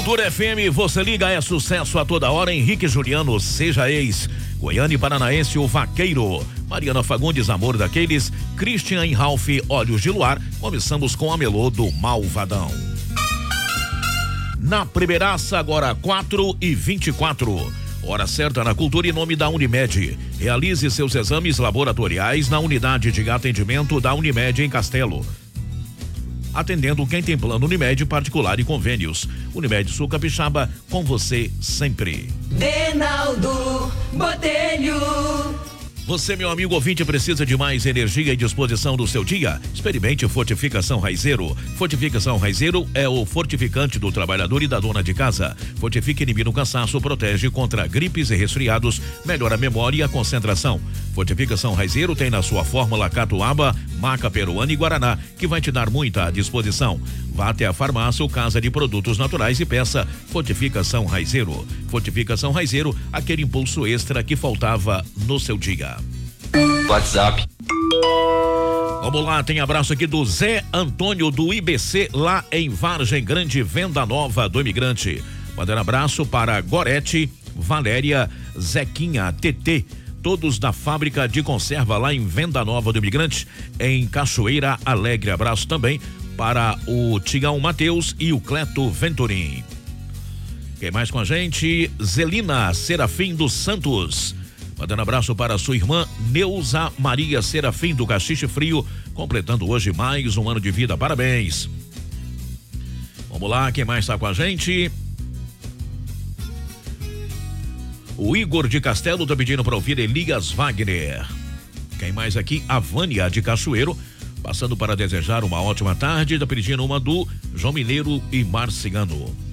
Cultura FM, você liga, é sucesso a toda hora. Henrique Juliano, seja ex. Goiânia e Paranaense, o Vaqueiro. Mariana Fagundes, Amor daqueles. Christian e Ralph, Olhos de Luar. Começamos com a Melô do Malvadão. Na primeiraça, agora 4h24. Hora certa na Cultura em nome da Unimed. Realize seus exames laboratoriais na unidade de atendimento da Unimed em Castelo. Atendendo quem tem plano Unimed particular e convênios. Unimed Sul Capixaba, com você sempre. Reinaldo Botelho. Você, meu amigo ouvinte, precisa de mais energia e disposição do seu dia? Experimente Fortificação Raizeiro. Fortificação Raizeiro é o fortificante do trabalhador e da dona de casa. Fortifica, elimina o cansaço, protege contra gripes e resfriados, melhora a memória e a concentração. Fortificação Raizeiro tem na sua fórmula catuaba, maca peruana e guaraná, que vai te dar muita disposição. Vá até a farmácia ou casa de produtos naturais e peça Fortificação Raizeiro. Fortificação Raizeiro, aquele impulso extra que faltava no seu dia. WhatsApp. Vamos lá, tem abraço aqui do Zé Antônio do IBC, lá em Vargem Grande, Venda Nova do Imigrante. Mandando abraço para Gorete, Valéria, Zequinha, TT, todos da fábrica de conserva lá em Venda Nova do Imigrante, em Cachoeira Alegre. Abraço também para o Tião Mateus e o Cleto Venturim. Quem mais com a gente? Zelina Serafim dos Santos. Mandando abraço para sua irmã Neuza Maria Serafim do Caxixe Frio, completando hoje mais um ano de vida. Parabéns. Vamos lá, quem mais está com a gente? O Igor de Castelo tá pedindo para ouvir Elias Wagner. Quem mais aqui? A Vânia de Cachoeiro, passando para desejar uma ótima tarde, tá pedindo uma do João Mineiro e Marcigano.